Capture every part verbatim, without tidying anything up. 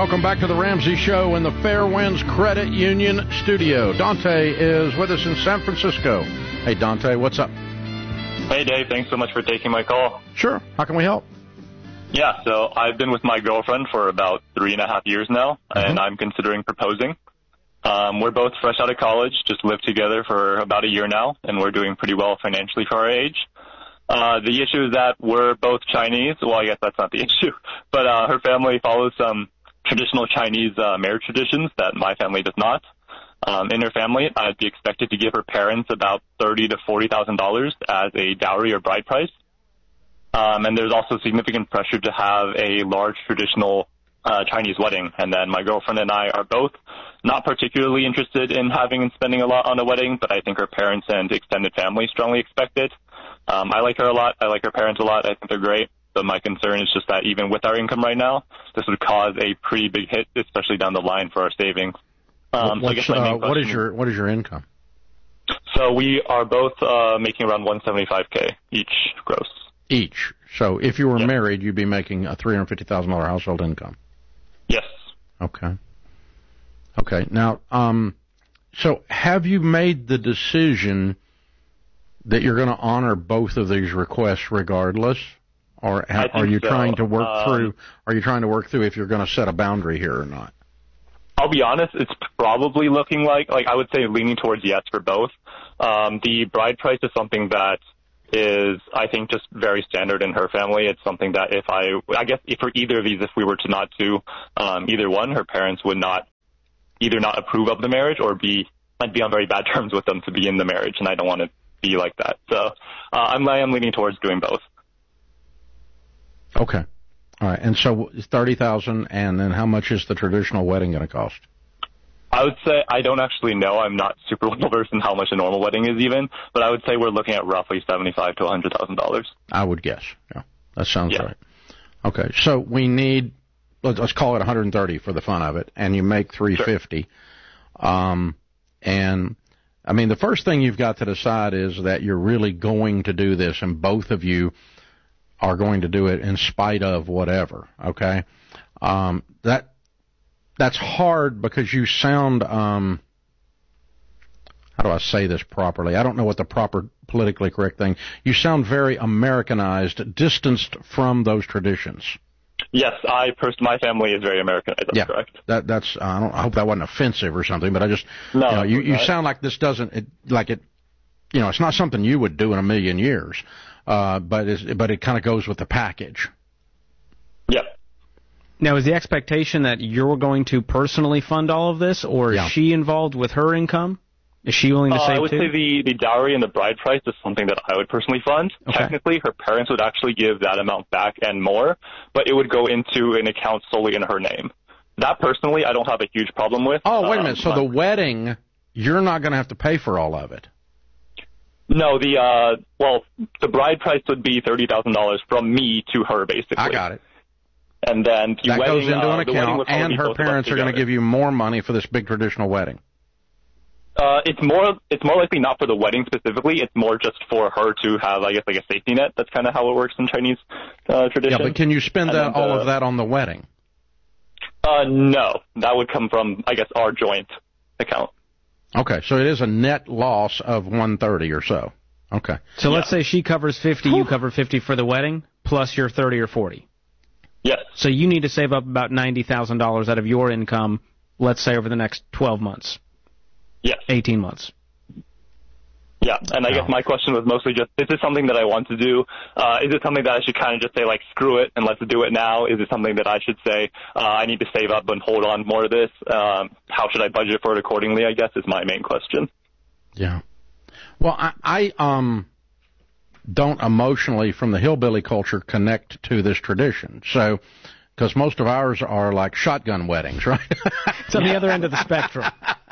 Welcome back to the Ramsey Show in the Fairwinds Credit Union studio. Dante is with us in San Francisco. Hey, Dante, what's up? Hey, Dave. Thanks so much for taking my call. Sure. How can we help? Yeah, so I've been with my girlfriend for about three and a half years now, mm-hmm. and I'm considering proposing. Um, we're both fresh out of college, just lived together for about a year now, and we're doing pretty well financially for our age. Uh, the issue is that we're both Chinese. Well, I guess that's not the issue, but uh, her family follows some traditional Chinese uh, marriage traditions that my family does not. Um, in her family, I'd be expected to give her parents about thirty to forty thousand dollars as a dowry or bride price. Um, and there's also significant pressure to have a large traditional uh, Chinese wedding. And then my girlfriend and I are both not particularly interested in having and spending a lot on a wedding, but I think her parents and extended family strongly expect it. Um, I like her a lot. I like her parents a lot. I think they're great. But my concern is just that even with our income right now, this would cause a pretty big hit, especially down the line for our savings. Um, so I guess my main uh, what is your what is your income? So we are both uh, making around one hundred seventy-five thousand each gross. Each. So if you were yep. married, you'd be making a three hundred fifty thousand dollars household income. Yes. Okay. Okay. Now, um, so have you made the decision that you're going to honor both of these requests regardless, or ha- are you so. trying to work um, through? Are you trying to work through if you're going to set a boundary here or not? I'll be honest, it's probably looking like, like I would say leaning towards yes for both. Um, the bride price is something that is, I think, just very standard in her family. It's something that if I, I guess if for either of these, if we were to not do um, either one, her parents would not either not approve of the marriage or be, I'd be on very bad terms with them to be in the marriage, and I don't want to be like that. So uh, I'm, I'm leaning towards doing both. Okay. All right, and so it's thirty thousand, and then how much is the traditional wedding going to cost? I would say I don't actually know. I'm not super well versed in how much a normal wedding is even, but I would say we're looking at roughly seventy-five to one hundred thousand dollars. I would guess. Yeah, that sounds yeah. right. Okay, so we need let's, let's call it one hundred thirty for the fun of it, and you make three hundred fifty. Sure. Um, and I mean, the first thing you've got to decide is that you're really going to do this, and both of you are going to do it in spite of whatever, okay? Um, that that's hard because you sound, um, how do I say this properly? I don't know what the proper politically correct thing. You sound very Americanized, distanced from those traditions. Yes, I pers- my family is very Americanized. That's yeah, correct. That, that's I don't. I hope that wasn't offensive or something, but I just no, you know, you, you sound like this doesn't it, like it. You know, it's not something you would do in a million years. Uh, but it's, but it kind of goes with the package. Yep. Now, is the expectation that you're going to personally fund all of this, or is yeah. she involved with her income? Is she willing to uh, save I would too? say the, the dowry and the bride price is something that I would personally fund. Okay. Technically, her parents would actually give that amount back and more, but it would go into an account solely in her name. That personally, I don't have a huge problem with. Oh, wait a um, minute. So my- the wedding, you're not going to have to pay for all of it. No, the, uh, well, the bride price would be thirty thousand dollars from me to her, basically. I got it. And then the that wedding, goes into uh, an account, and her parents are going to give you more money for this big traditional wedding. Uh, it's more, it's more likely not for the wedding specifically. It's more just for her to have, I guess, like a safety net. That's kind of how it works in Chinese, uh, tradition. Yeah, but can you spend and that, then, all uh, of that on the wedding? Uh, no. That would come from, I guess, our joint account. Okay, so it is a net loss of one hundred thirty or so. Okay. So yeah. let's say she covers fifty, you cover fifty for the wedding, plus your thirty or forty. Yes. So you need to save up about ninety thousand dollars out of your income, let's say over the next twelve months. Yes. eighteen months. Yeah, and I wow. guess my question was mostly just, is this something that I want to do? Uh, is it something that I should kind of just say, like, screw it and let's do it now? Is it something that I should say, uh, I need to save up and hold on more of this? Um, how should I budget for it accordingly, I guess, is my main question. Yeah. Well, I, I um don't emotionally, from the hillbilly culture, connect to this tradition. So, because most of ours are like shotgun weddings, right? It's on the other end of the spectrum.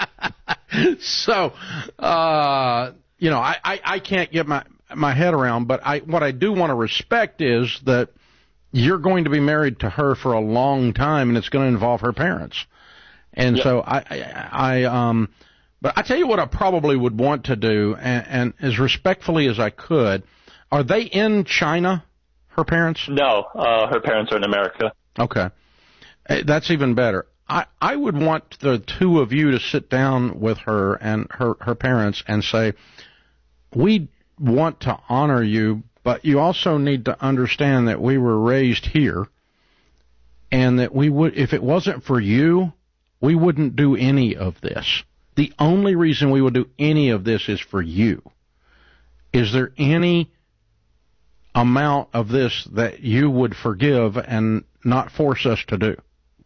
So, uh, you know, I, I, I can't get my, my head around, but I what I do want to respect is that you're going to be married to her for a long time, and it's going to involve her parents. And yep. so I, I, I, um, but I tell you what I probably would want to do, and, and as respectfully as I could, are they in China, her parents? No, uh, her parents are in America. Okay. That's even better. I, I would want the two of you to sit down with her and her, her parents and say, we want to honor you, but you also need to understand that we were raised here and that we would, if it wasn't for you, we wouldn't do any of this. The only reason we would do any of this is for you. Is there any amount of this that you would forgive and not force us to do?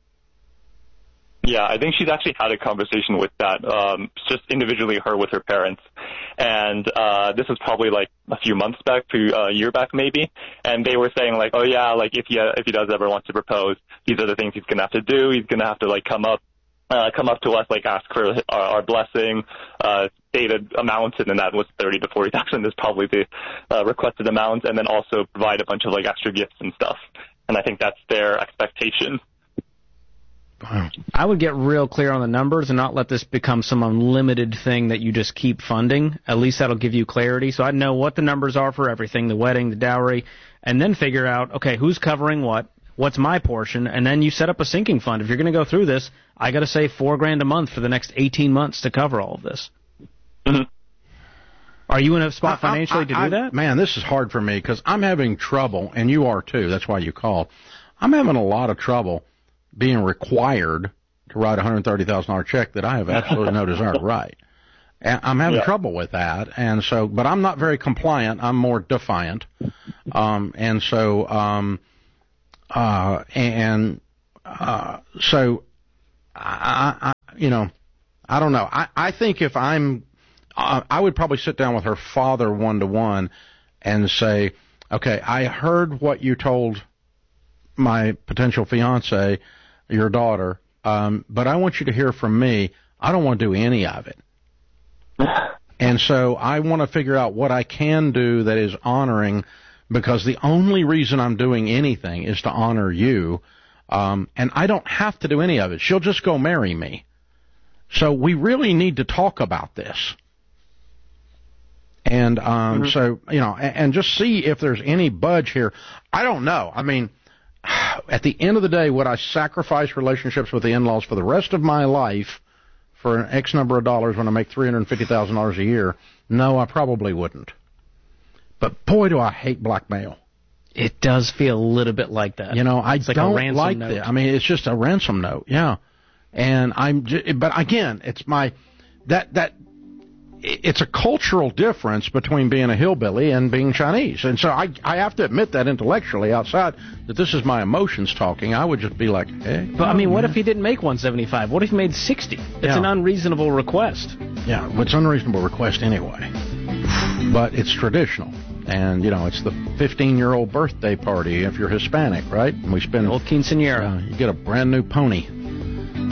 Yeah, I think she's actually had a conversation with that, um, just individually her with her parents. And uh, this was probably like a few months back, a year back maybe. And they were saying like, oh yeah, like if he, if he does ever want to propose, these are the things he's going to have to do. He's going to have to like come up, uh, come up to us, like ask for our, our blessing, uh, stated amount, and then that was thirty to forty thousand is probably the uh, requested amount, and then also provide a bunch of like extra gifts and stuff. And I think that's their expectation. Wow. I would get real clear on the numbers and not let this become some unlimited thing that you just keep funding. At least that'll give you clarity. So I'd know what the numbers are for everything, the wedding, the dowry, and then figure out, okay, who's covering what, what's my portion, and then you set up a sinking fund. If you're going to go through this, I got to save four grand a month for the next eighteen months to cover all of this. Mm-hmm. Are you in a spot financially I, I, to do I, that? Man, this is hard for me because I'm having trouble, and you are too. That's why you called. I'm having a lot of trouble being required to write a one hundred thirty thousand dollars check that I have absolutely no desire to write. And I'm having yeah. trouble with that, and so, but I'm not very compliant. I'm more defiant, um, and so, um, uh, and uh, so, I, I, you know, I don't know. I, I think if I'm, uh, I would probably sit down with her father one to one and say, okay, I heard what you told my potential fiance, your daughter, um, but I want you to hear from me. I don't want to do any of it. And so I want to figure out what I can do that is honoring, because the only reason I'm doing anything is to honor you, um, and I don't have to do any of it. She'll just go marry me. So we really need to talk about this. And um, mm-hmm. so, you know, and, and just see if there's any budge here. I don't know. I mean, at the end of the day, would I sacrifice relationships with the in-laws for the rest of my life for an X number of dollars when I make three hundred fifty thousand dollars a year? No, I probably wouldn't. But boy, do I hate blackmail. It does feel a little bit like that. You know, I it's like don't a ransom like note. that. I mean, it's just a ransom note, yeah. And I'm, just, but again, it's my that that. It's a cultural difference between being a hillbilly and being Chinese. And so I I have to admit that intellectually outside that this is my emotions talking. I would just be like, hey. But, I mean, what if he didn't make one seventy-five? What if he made sixty? It's yeah. an unreasonable request. Yeah, well, it's an unreasonable request anyway. But it's traditional. And, you know, it's the fifteen-year-old birthday party if you're Hispanic, right? And we spend... Old quinceañera. Uh, you get a brand new pony.